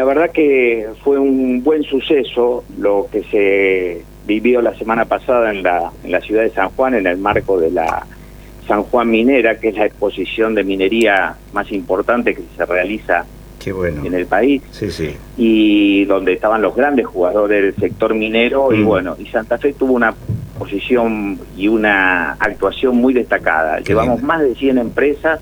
la verdad que fue un buen suceso lo que se vivió la semana pasada en la ciudad de San Juan, en el marco de la San Juan Minera, que es la exposición de minería más importante que se realiza en el país. Sí. Y donde estaban los grandes jugadores del sector minero, y Santa Fe tuvo una posición y una actuación muy destacada. Llevamos más de 100 empresas.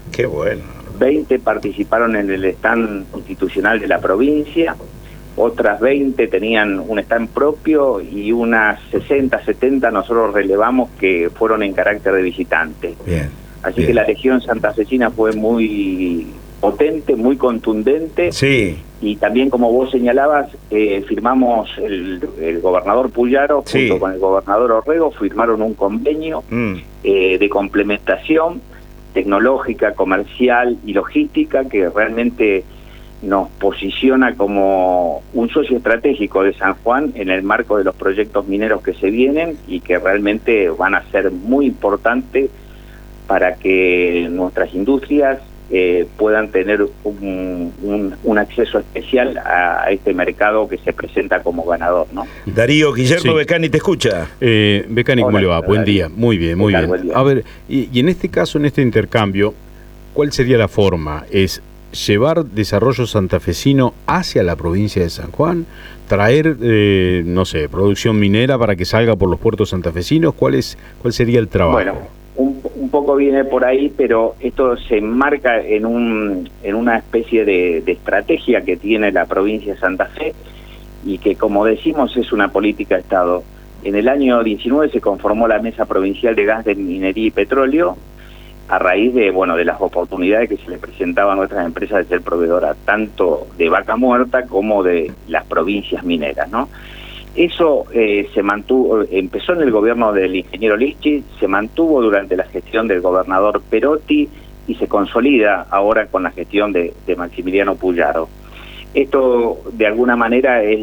20 participaron en el stand institucional de la provincia, otras 20 tenían un stand propio y unas 60, 70 nosotros relevamos que fueron en carácter de visitante. Así que la legión santafesina fue muy potente, muy contundente. Y también, como vos señalabas, firmamos el gobernador Puyaro junto con el gobernador Orrego, firmaron un convenio de complementación tecnológica, comercial y logística que realmente nos posiciona como un socio estratégico de San Juan en el marco de los proyectos mineros que se vienen y que realmente van a ser muy importantes para que nuestras industrias puedan tener un acceso especial a este mercado que se presenta como ganador, ¿no? Darío, Guillermo Beccani te escucha. Beccani, ¿cómo le va? Buen día. Muy bien, muy bien. A ver, y en este caso, en este intercambio, ¿cuál sería la forma? ¿Es llevar desarrollo santafesino hacia la provincia de San Juan? ¿Traer, no sé, producción minera para que salga por los puertos santafesinos? ¿Cuál sería el trabajo? Bueno, un poco viene por ahí, pero esto se enmarca en una especie de estrategia que tiene la provincia de Santa Fe y que, como decimos, es una política de Estado. En el año 19 se conformó la Mesa Provincial de Gas de Minería y Petróleo a raíz de las oportunidades que se le presentaban a nuestras empresas de ser proveedoras tanto de Vaca Muerta como de las provincias mineras, ¿no? Eso se mantuvo, empezó en el gobierno del ingeniero Lichi, se mantuvo durante la gestión del gobernador Perotti y se consolida ahora con la gestión de Maximiliano Puyaro. Esto, de alguna manera, es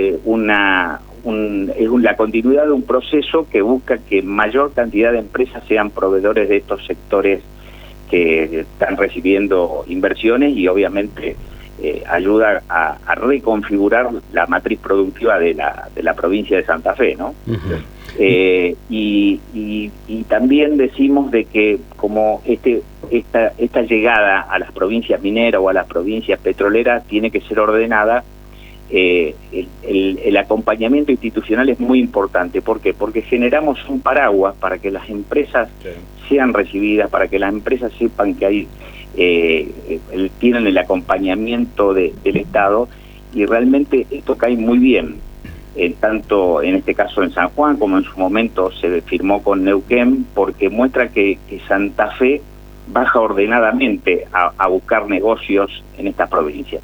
la continuidad de un proceso que busca que mayor cantidad de empresas sean proveedores de estos sectores que están recibiendo inversiones y obviamente ayuda a reconfigurar la matriz productiva de la provincia de Santa Fe, ¿no? Y también decimos de que como esta llegada a las provincias mineras o a las provincias petroleras tiene que ser ordenada, el acompañamiento institucional es muy importante. ¿Por qué? Porque generamos un paraguas para que las empresas sean recibidas, para que las empresas sepan que hay tienen el acompañamiento del Estado, y realmente esto cae muy bien, tanto en este caso en San Juan como en su momento se firmó con Neuquén, porque muestra que Santa Fe baja ordenadamente a buscar negocios en estas provincias.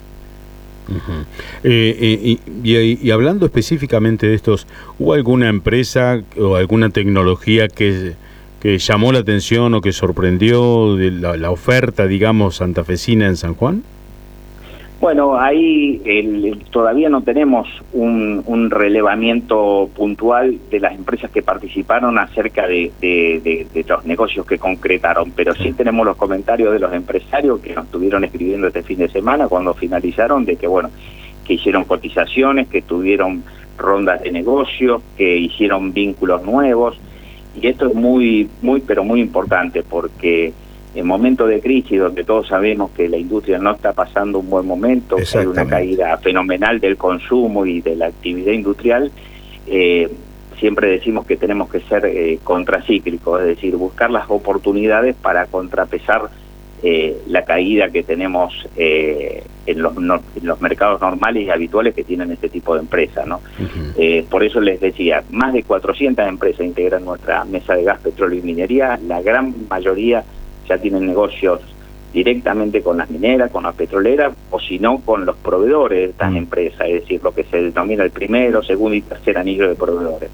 Y hablando específicamente de estos, ¿hubo alguna empresa o alguna tecnología que llamó la atención o que sorprendió de la oferta, digamos, santafesina en San Juan? Bueno, ahí todavía no tenemos un relevamiento puntual de las empresas que participaron acerca de los negocios que concretaron, pero sí tenemos los comentarios de los empresarios que nos estuvieron escribiendo este fin de semana cuando finalizaron, de que hicieron cotizaciones, que tuvieron rondas de negocios, que hicieron vínculos nuevos. Y esto es muy, pero muy importante, porque en momentos de crisis donde todos sabemos que la industria no está pasando un buen momento, que hay una caída fenomenal del consumo y de la actividad industrial, siempre decimos que tenemos que ser contracíclicos, es decir, buscar las oportunidades para contrapesar la caída que tenemos en los mercados normales y habituales que tienen este tipo de empresas, ¿no? Por eso les decía, más de 400 empresas integran nuestra mesa de gas, petróleo y minería. La gran mayoría ya tienen negocios directamente con las mineras, con las petroleras, o si no, con los proveedores de estas empresas, es decir, lo que se denomina el primero, segundo y tercer anillo de proveedores.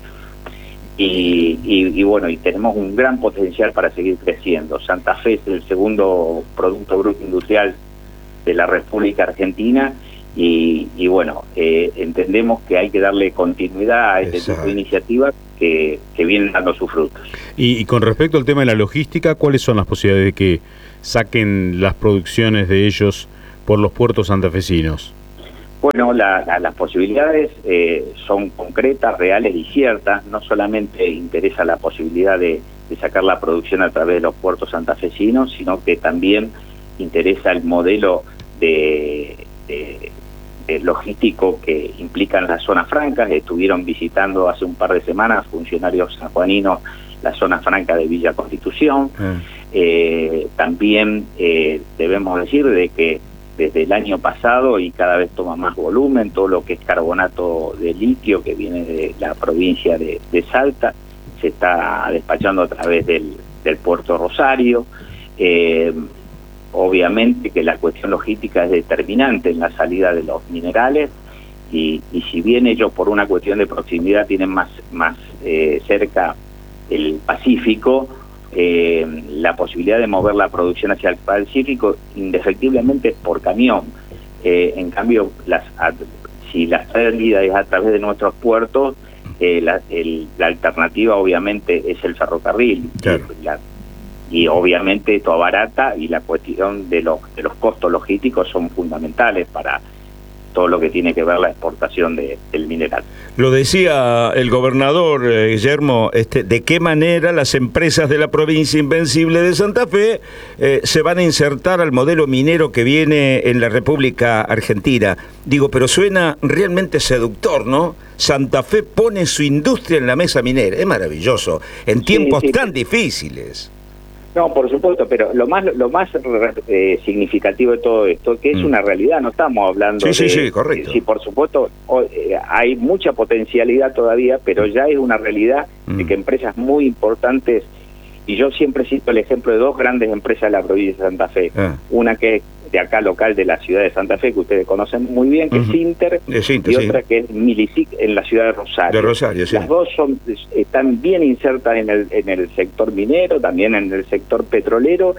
Y bueno, y tenemos un gran potencial para seguir creciendo. Santa Fe es el segundo Producto Bruto Industrial de la República Argentina y bueno, entendemos que hay que darle continuidad a este tipo de iniciativas que vienen dando sus frutos. Y con respecto al tema de la logística, ¿cuáles son las posibilidades de que saquen las producciones de ellos por los puertos santafesinos? Bueno, las posibilidades son concretas, reales y ciertas. No solamente interesa la posibilidad de sacar la producción a través de los puertos santafesinos, sino que también interesa el modelo de logístico que implican las zonas francas. Estuvieron visitando hace un par de semanas funcionarios sanjuaninos la zona franca de Villa Constitución. También debemos decir de que desde el año pasado, y cada vez toma más volumen, todo lo que es carbonato de litio que viene de la provincia de Salta se está despachando a través del puerto Rosario. Obviamente que la cuestión logística es determinante en la salida de los minerales, y si bien ellos por una cuestión de proximidad tienen más cerca el Pacífico, la posibilidad de mover la producción hacia el Pacífico indefectiblemente es por camión. En cambio, si la salida es a través de nuestros puertos, la alternativa obviamente es el ferrocarril. Claro. Y obviamente esto abarata, y la cuestión de los costos logísticos son fundamentales para todo lo que tiene que ver la exportación del mineral. Lo decía el gobernador, Guillermo, de qué manera las empresas de la provincia invencible de Santa Fe se van a insertar al modelo minero que viene en la República Argentina. Digo, pero suena realmente seductor, ¿no? Santa Fe pone su industria en la mesa minera. Es maravilloso, en tiempos tan difíciles. No, por supuesto, pero lo más significativo de todo esto, que es una realidad, no estamos hablando Sí, correcto. Sí, por supuesto, hay mucha potencialidad todavía, pero ya es una realidad de que empresas muy importantes, y yo siempre cito el ejemplo de dos grandes empresas de la provincia de Santa Fe, una que es de acá local de la ciudad de Santa Fe, que ustedes conocen muy bien, que es Sinter, y otra que es Milicic en la ciudad de Rosario. De Rosario, sí. Las dos están bien insertas en el sector minero, también en el sector petrolero,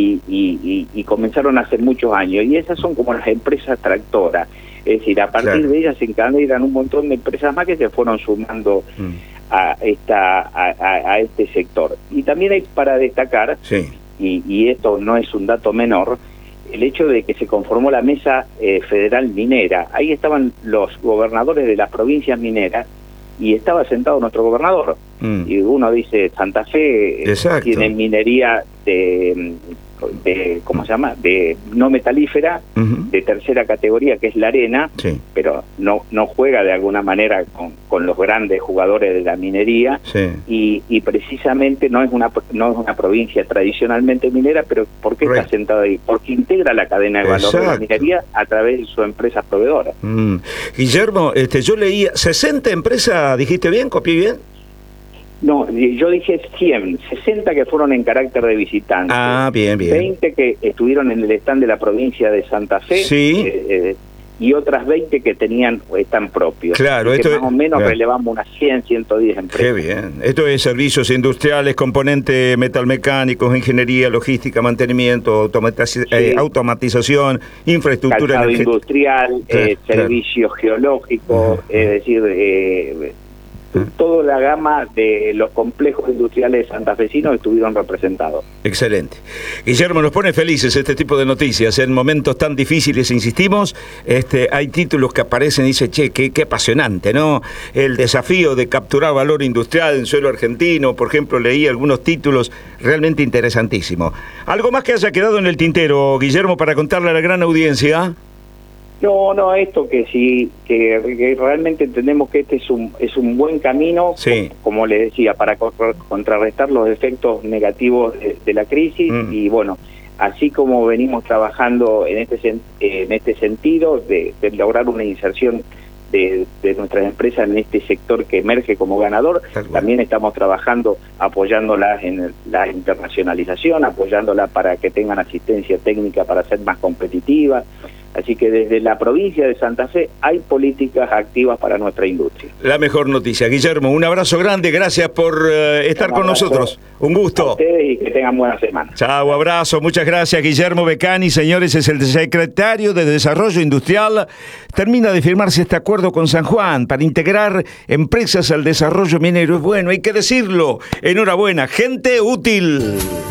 y comenzaron hace muchos años, y esas son como las empresas tractoras. Es decir, a partir de ellas se encadenan un montón de empresas más que se fueron sumando a este sector. Y también hay para destacar, y esto no es un dato menor, el hecho de que se conformó la Mesa Federal Minera. Ahí estaban los gobernadores de las provincias mineras y estaba sentado nuestro gobernador. Y uno dice, Santa Fe tiene minería de ¿cómo se llama? De no metalífera, de tercera categoría, que es la arena, pero no juega de alguna manera con los grandes jugadores de la minería, y precisamente no es una provincia tradicionalmente minera, pero ¿por qué está sentada ahí? Porque integra la cadena de valor de la minería a través de su empresa proveedora. Guillermo, yo leía, 60 empresas, ¿dijiste bien? ¿Copié bien? No, yo dije 100, 60 que fueron en carácter de visitantes. Bien. 20 que estuvieron en el stand de la provincia de Santa Fe, y otras 20 que tenían stand propios. Claro, esto más o menos relevamos unas 100, 110 empresas. Qué bien. Esto es servicios industriales, componentes metalmecánicos, ingeniería, logística, mantenimiento, automatización, infraestructura industrial, servicios geológicos, es decir, toda la gama de los complejos industriales santafesinos estuvieron representados. Excelente. Guillermo, nos pone felices este tipo de noticias. En momentos tan difíciles, insistimos, hay títulos que aparecen y dicen, qué apasionante, ¿no? El desafío de capturar valor industrial en suelo argentino, por ejemplo, leí algunos títulos realmente interesantísimos. ¿Algo más que haya quedado en el tintero, Guillermo, para contarle a la gran audiencia? No, esto que realmente entendemos que este es un buen camino, como le decía, para contrarrestar los efectos negativos de la crisis, y bueno, así como venimos trabajando en este sentido de lograr una inserción de nuestras empresas en este sector que emerge como ganador, también estamos trabajando apoyándolas en la internacionalización, apoyándolas para que tengan asistencia técnica para ser más competitivas. Así que desde la provincia de Santa Fe hay políticas activas para nuestra industria. La mejor noticia. Guillermo, un abrazo grande, gracias por estar con nosotros. Un gusto. A ustedes y que tengan buena semana. Chao, abrazo, muchas gracias. Guillermo Beccani, señores, es el secretario de Desarrollo Industrial. Termina de firmarse este acuerdo con San Juan para integrar empresas al desarrollo minero. Es bueno, hay que decirlo. Enhorabuena, gente útil.